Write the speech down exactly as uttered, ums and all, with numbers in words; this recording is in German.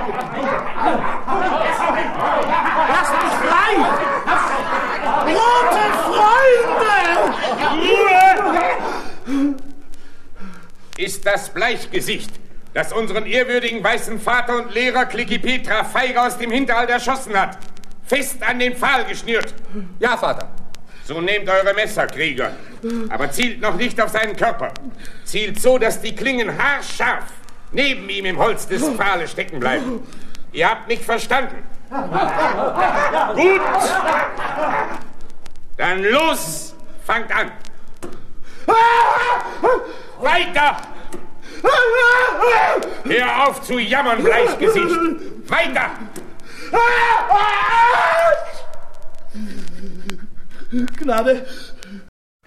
Lasst mich frei! Rote Freunde! Ruhe! Ist das Bleichgesicht, das unseren ehrwürdigen weißen Vater und Lehrer Kliki Petra feige aus dem Hinterhalt erschossen hat, fest an den Pfahl geschnürt? Ja, Vater. So nehmt eure Messer, Krieger, aber zielt noch nicht auf seinen Körper. Zielt so, dass die Klingen haarscharf neben ihm im Holz des Pfahles stecken bleiben. Ihr habt mich verstanden. Gut. Dann los, fangt an. Weiter! Hör auf zu jammern, Bleichgesicht! Weiter! Gnade,